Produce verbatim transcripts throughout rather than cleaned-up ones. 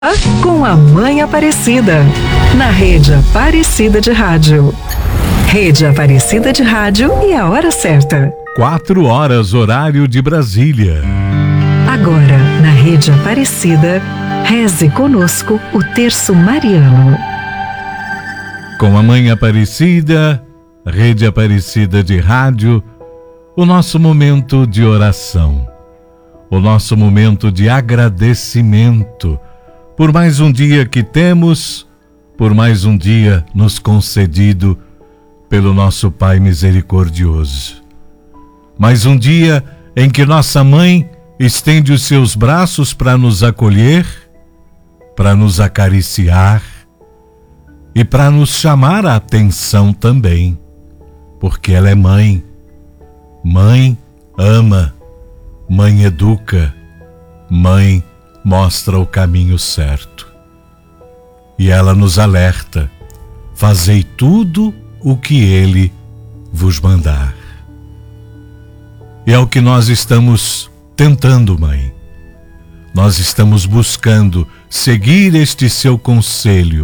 Com a Mãe Aparecida, na Rede Aparecida de Rádio. Rede Aparecida de Rádio e a hora certa. Quatro horas, horário de Brasília. Agora, na Rede Aparecida, reze conosco o terço mariano. Com a Mãe Aparecida, Rede Aparecida de Rádio, o nosso momento de oração, o nosso momento de agradecimento por mais um dia que temos, por mais um dia nos concedido pelo nosso Pai misericordioso. Mais um dia em que nossa Mãe estende os seus braços para nos acolher, para nos acariciar e para nos chamar a atenção também, porque ela é mãe. Mãe ama, mãe educa, mãe mostra o caminho certo. E ela nos alerta: fazei tudo o que Ele vos mandar. E é o que nós estamos tentando, Mãe. Nós estamos buscando seguir este seu conselho,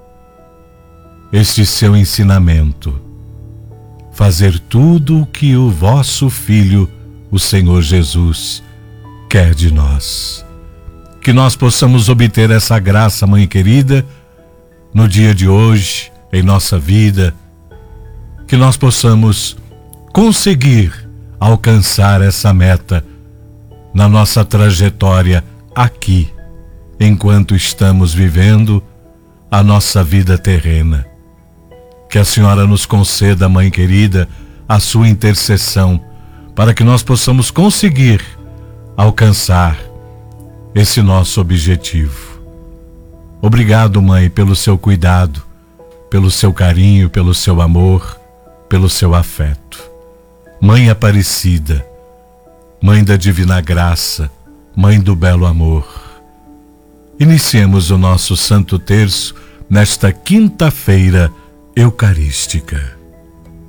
este seu ensinamento, fazer tudo o que o vosso Filho, o Senhor Jesus, quer de nós. Que nós possamos obter essa graça, Mãe querida, no dia de hoje, em nossa vida, que nós possamos conseguir alcançar essa meta na nossa trajetória aqui, enquanto estamos vivendo a nossa vida terrena. Que a Senhora nos conceda, Mãe querida, a sua intercessão, para que nós possamos conseguir alcançar esse nosso objetivo. Obrigado, Mãe, pelo seu cuidado, pelo seu carinho, pelo seu amor, pelo seu afeto. Mãe Aparecida, Mãe da Divina Graça, Mãe do Belo Amor. Iniciemos o nosso Santo Terço nesta quinta-feira eucarística.